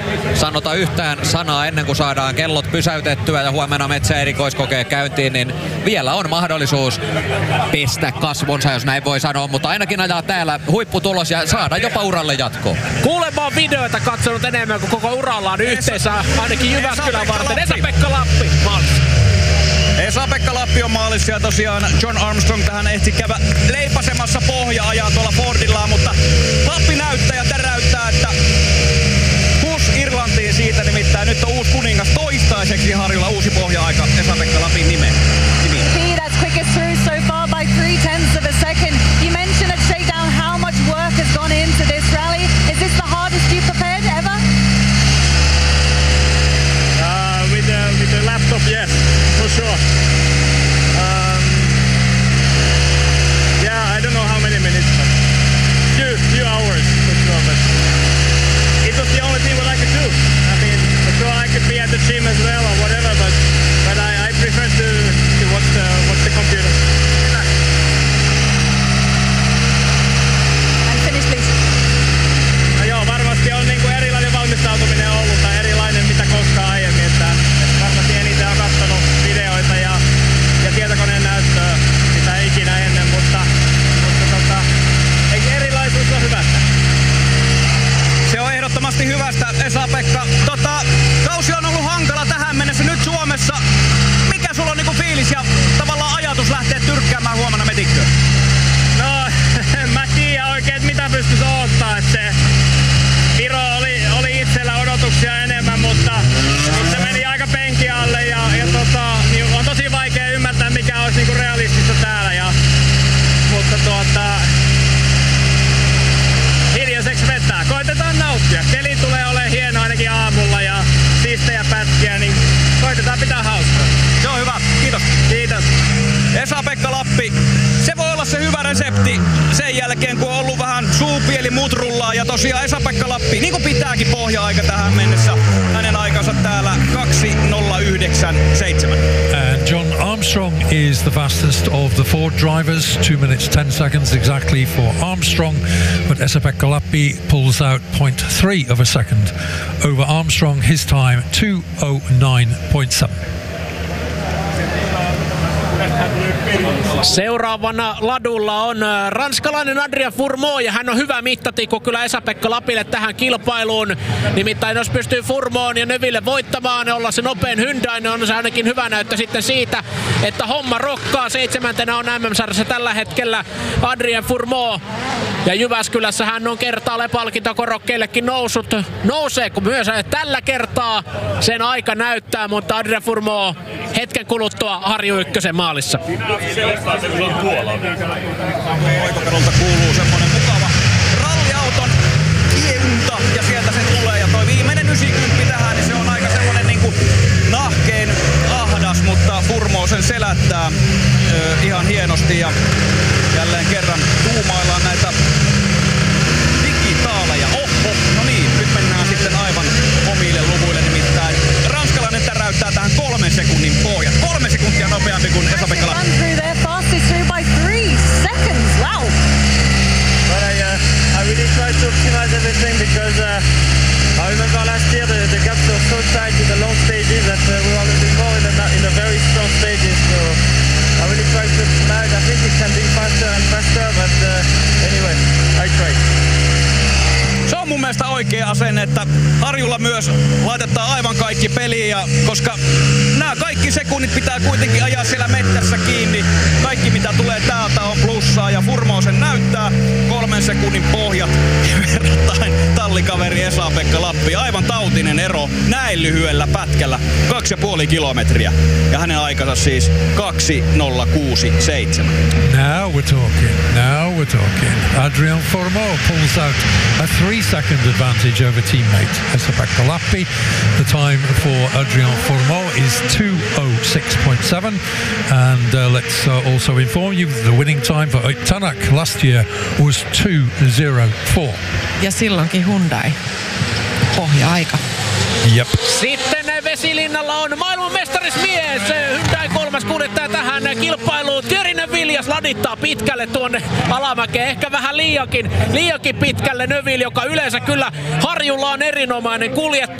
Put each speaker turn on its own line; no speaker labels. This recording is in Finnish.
sanota yhtään sanaa ennen kuin saadaan kellot pysäytettyä ja huomenna metsäerikoiskokeen käyntiin, niin vielä on mahdollisuus pestä kasvonsa, jos näin voi sanoa, mutta ainakin ajaa täällä huipputulos ja saada jopa uralle jatkoa.
Kuulemma on videoita katsonut enemmän kuin koko urallaan yhteensä, ainakin Jyväskylän varten. Esa-Pekka Lappi maalissa.
Esa-Pekka Lappi on maalissa ja tosiaan John Armstrong tähän ehti käydä leipasemassa pohja-ajaa tuolla Fordillaan, mutta Lappi näyttää ja täräyttää, että Hus Irlantiin siitä, nimittäin nyt on uusi kuningas toistaiseksi Harjulla, uusi pohja-aika Esa-Pekka Lapin nimi.
That's quickest through so far by 0.3 of a second. You mentioned at Shakedown how much work has gone into this rally. Is this the hardest you've prepared ever?
With the laptop, yes, for sure. Yeah, I don't know how many minutes, but few hours for sure. But it was the only thing what I could do. I mean, for sure I could be at the gym as well or whatever, but I prefer to watch the computer.
And finish please.
No joo, varmasti on niinku erilainen valmistautuminen ollut tai erilainen mitä koskaan aiemmin. Että varmasti eniten on katsonut videoita ja tietokoneen näyttöä mitä ikinä ennen, mutta erilaisuus on hyvästä.
Se on ehdottomasti hyvästä, Esa-Pekka. Kausi on ollut hankala tähän mennessä nyt Suomessa. Mikä sulla on niinku fiilis ja tavallaan ajatus lähteä tyrkkäämään huomenna metikköön?
No, en mä tiedä oikein, mitä pystyisi odottaa. Se Viro oli itsellä odotuksia enemmän, mutta se meni aika penkin alle ja niin on tosi vaikea ymmärtää, mikä olisi niinku realistista täällä. Mutta hiljaiseksi vetää. Koitetaan nauttia. Keli tulee olemaan hieno ainakin aamulla ja siistejä pätkiä, niin koitetaan pitää hauskaa.
Se on hyvä. Kiitos.
Kiitos.
Esa-Pekka Lappi. Se voi olla se hyvä resepti sen jälkeen, kun on ollut vähän suupieli muut rullaa. Ja tosiaan Esa-Pekka Lappi, niin kuin pitääkin pohja-aika tähän mennessä. Hänen aikansa täällä 2:09.7.
And John Armstrong is the fastest of the Ford drivers. 2 minutes 10 seconds exactly for Armstrong. But Esa-Pekka Lappi pulls out 0.3 of a second over Armstrong. His time 2:09.7.
Seuraavana ladulla on ranskalainen Adrien Fourmaux ja hän on hyvä mittatikku kyllä Esa-Pekka Lapille tähän kilpailuun. Nimittäin jos pystyy Fourmaux'n ja Neuville voittamaan ja olla se nopein Hyundai, niin on se ainakin hyvä näyttö sitten siitä, että homma rokkaa. 7. on MM-sarjassa tällä hetkellä Adrien Fourmaux. Ja Jyväskylässä hän on kertaalle palkintokorokkeillekin noussut. Nousee kun myös tällä kertaa sen aika näyttää, mutta Adrien Fourmaux hetken kuluttua Harju Ykkösen maalissa.
Oikokadolta kuuluu semmonen mukava ralliauton kiehunta ja sieltä se tulee. Ja toi viimeinen 90 tähän, niin se on aika semmonen niinku nahkeen ahdas, mutta Fourmaux sen selättää ihan hienosti. Ja jälleen kerran tuumaillaan näitä digitaaleja. Oho, no niin, nyt mennään sitten aivan omille luvuille, nimittäin ranskalainen täräyttää tähän 3 sekunnin pohjat. 3 sekuntia nopeampi kuin Esa-Pekka Lappi.
Fastest through by 3 seconds. Wow.
But I really tried to optimize everything because I remember last year the gaps were so tight in the long stages that we were a little bit more in the very strong stages. So I really tried to optimize. I think it can be faster and faster, but anyway, I tried.
Se on mun mielestä oikea asenne, että Harjulla myös laitetaan aivan kaikki peliin, ja koska nämä kaikki sekunnit pitää kuitenkin ajaa siellä mettässä kiinni. Kaikki mitä tulee täältä on plussaa ja Fourmaux sen näyttää. 3 sekunnin pohjat verrattain tallikaveri Esa-Pekka Lappi. Aivan tautinen ero näin lyhyellä pätkällä. 2,5 kilometriä. Ja hänen aikansa siis 2:06.7.
Now we're talking. Adrien Fourmaux pulls out a 3-second advantage over teammate Esa-Pekka Lappi. The time for Adrien Fourmaux is 2:06.7. And let's also inform you that the winning time for Tanak last year was 2:04.
Ja silloinkin Hyundai pohja-aika.
Yep.
Sitten vesilinnalla on maailmanmestarismies Hyundai 3. kuljettaja tähän kilpailuun. Thierry Neuville ladittaa pitkälle tuonne alamäkeen, ehkä vähän liiankin pitkälle Neuville, joka yleensä kyllä Harjulla on erinomainen kuljettaja.